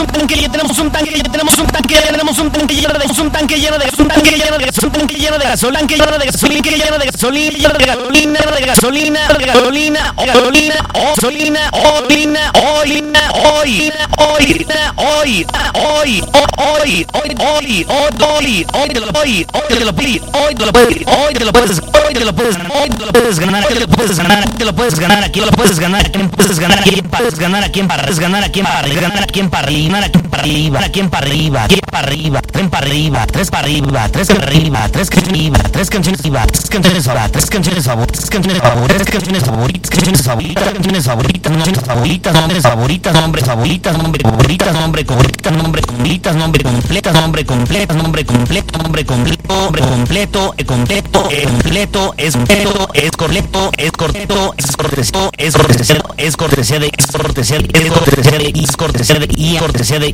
un tanque, ya tenemos un tanque, ya tenemos un tanque, ya tenemos un tanque lleno de un tanque lleno de un tanque lleno de un tanque lleno de gasolina, tanque lleno de gasolina, lleno de gasolina, lleno de gasolina, de gasolina, de gasolina, gasolina, gasolina, orina, orina, orina, orina, hoy, hoy, hoy, hoy, hoy, hoy, hoy te lo puedes, hoy te lo puedes, hoy te lo puedes, hoy te lo puedes, hoy te lo puedes, hoy te lo puedes ganar, hoy te lo puedes ganar, te lo puedes ganar, aquí lo puedes ganar, aquí puedes ganar, aquí puedes ganar, aquí para ganar, aquí para ganar, aquí para arriba, aquí para arriba, aquí para arriba, aquí para arriba, tren para arriba, tres para arriba, tres para arriba, tres canciones, tres canciones favoritas, tres canciones favoritas, tres canciones favoritas, canciones favoritas, canciones favoritas, canciones favoritas, canciones favoritas, nombres favoritas, nombres favoritas, nombres favoritas, nombre favoritas, nombre favoritas, nombre completas, nombre completas, nombre completas, nombre completo, nombre completo, nombre completo, completo, completo, es completo, es correcto, es correcto, es cortesía, es cortesía, es cortesía de, es cortesía de, es cortesía de, es cortesía de, y cortesía de